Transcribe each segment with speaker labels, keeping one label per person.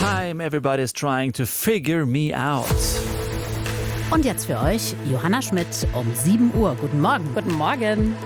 Speaker 1: time everybody's trying to figure me out.
Speaker 2: Und jetzt für euch Johanna Schmidt um 7 Uhr. Guten Morgen.
Speaker 3: Guten Morgen.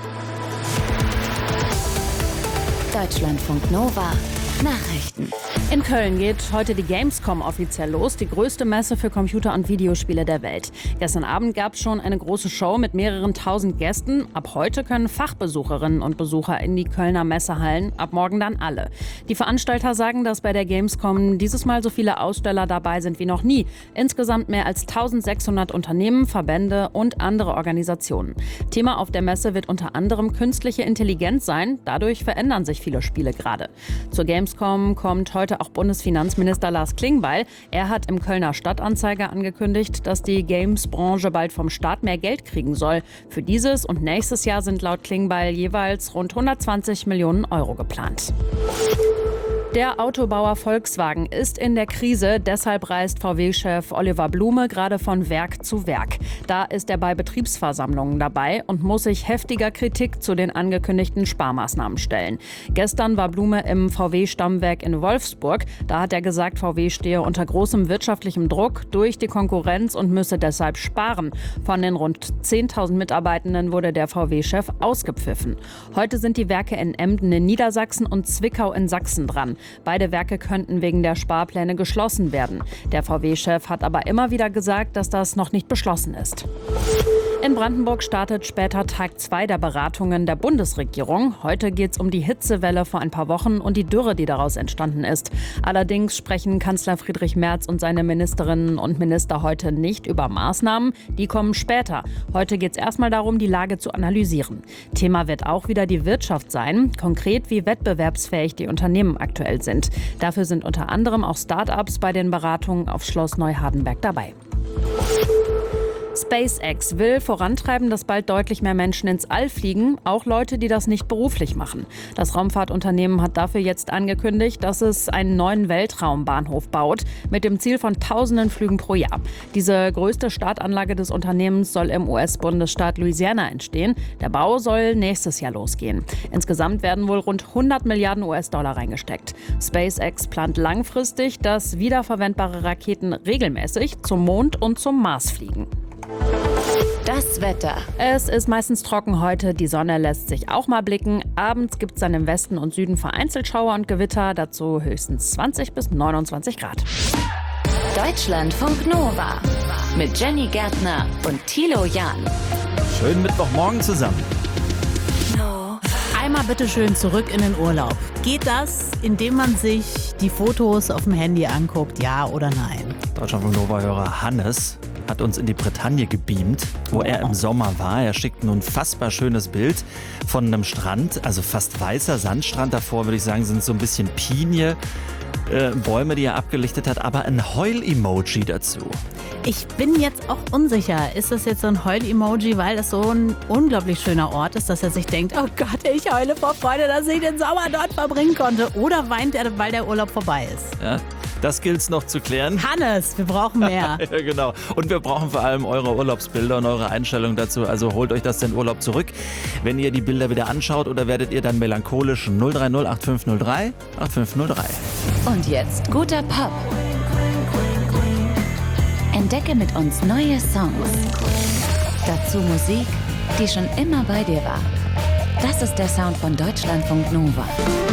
Speaker 4: Deutschlandfunk Nova. Nachrichten.
Speaker 3: In Köln geht heute die Gamescom offiziell los, die größte Messe für Computer- und Videospiele der Welt. Gestern Abend gab es schon eine große Show mit mehreren tausend Gästen. Ab heute können Fachbesucherinnen und Besucher in die Kölner Messehallen, ab morgen dann alle. Die Veranstalter sagen, dass bei der Gamescom dieses Mal so viele Aussteller dabei sind wie noch nie. Insgesamt mehr als 1600 Unternehmen, Verbände und andere Organisationen. Thema auf der Messe wird unter anderem künstliche Intelligenz sein. Dadurch verändern sich viele Spiele gerade. Zur Gamescom kommt heute auch Bundesfinanzminister Lars Klingbeil. Er hat im Kölner Stadtanzeiger angekündigt, dass die Games-Branche bald vom Staat mehr Geld kriegen soll. Für dieses und nächstes Jahr sind laut Klingbeil jeweils rund 120 Millionen Euro geplant. Der Autobauer Volkswagen ist in der Krise, deshalb reist VW-Chef Oliver Blume gerade von Werk zu Werk. Da ist er bei Betriebsversammlungen dabei und muss sich heftiger Kritik zu den angekündigten Sparmaßnahmen stellen. Gestern war Blume im VW-Stammwerk in Wolfsburg. Da hat er gesagt, VW stehe unter großem wirtschaftlichem Druck durch die Konkurrenz und müsse deshalb sparen. Von den rund 10.000 Mitarbeitenden wurde der VW-Chef ausgepfiffen. Heute sind die Werke in Emden in Niedersachsen und Zwickau in Sachsen dran. Beide Werke könnten wegen der Sparpläne geschlossen werden. Der VW-Chef hat aber immer wieder gesagt, dass das noch nicht beschlossen ist. In Brandenburg startet später Tag 2 der Beratungen der Bundesregierung. Heute geht es um die Hitzewelle vor ein paar Wochen und die Dürre, die daraus entstanden ist. Allerdings sprechen Kanzler Friedrich Merz und seine Ministerinnen und Minister heute nicht über Maßnahmen. Die kommen später. Heute geht es erstmal darum, die Lage zu analysieren. Thema wird auch wieder die Wirtschaft sein. Konkret, wie wettbewerbsfähig die Unternehmen aktuell sind. Dafür sind unter anderem auch Start-ups bei den Beratungen auf Schloss Neuhardenberg dabei. SpaceX will vorantreiben, dass bald deutlich mehr Menschen ins All fliegen, auch Leute, die das nicht beruflich machen. Das Raumfahrtunternehmen hat dafür jetzt angekündigt, dass es einen neuen Weltraumbahnhof baut, mit dem Ziel von tausenden Flügen pro Jahr. Diese größte Startanlage des Unternehmens soll im US-Bundesstaat Louisiana entstehen. Der Bau soll nächstes Jahr losgehen. Insgesamt werden wohl rund 100 Milliarden US-Dollar reingesteckt. SpaceX plant langfristig, dass wiederverwendbare Raketen regelmäßig zum Mond und zum Mars fliegen.
Speaker 4: Das Wetter.
Speaker 3: Es ist meistens trocken heute, die Sonne lässt sich auch mal blicken. Abends gibt es dann im Westen und Süden vereinzelt Schauer und Gewitter, dazu höchstens 20 bis 29 Grad.
Speaker 4: Deutschlandfunk Nova. Mit Jenny Gärtner und Thilo Jahn.
Speaker 1: Schönen Mittwochmorgen zusammen.
Speaker 2: Einmal bitte schön zurück in den Urlaub. Geht das, indem man sich die Fotos auf dem Handy anguckt, ja oder nein?
Speaker 1: Deutschlandfunk Nova-Hörer Hannes hat uns in die Bretagne gebeamt, wo er im Sommer war. Er schickt ein unfassbar schönes Bild von einem Strand, also fast weißer Sandstrand. Davor würde ich sagen, sind so ein bisschen Pinie, Bäume, die er abgelichtet hat, aber ein Heul-Emoji dazu.
Speaker 2: Ich bin jetzt auch unsicher. Ist das jetzt so ein Heul-Emoji, weil das so ein unglaublich schöner Ort ist, dass er sich denkt, oh Gott, ich heule vor Freude, dass ich den Sommer dort verbringen konnte? Oder weint er, weil der Urlaub vorbei ist?
Speaker 1: Ja, das gilt's noch zu klären.
Speaker 2: Hannes, wir brauchen mehr.
Speaker 1: Ja, genau. Und wir brauchen vor allem eure Urlaubsbilder und eure Einstellung dazu. Also holt euch das den Urlaub zurück, wenn ihr die Bilder wieder anschaut, oder werdet ihr dann melancholisch? 030 8503 8503.
Speaker 4: Und jetzt guter Pop. Entdecke mit uns neue Songs. Dazu Musik, die schon immer bei dir war. Das ist der Sound von Deutschlandfunk Nova.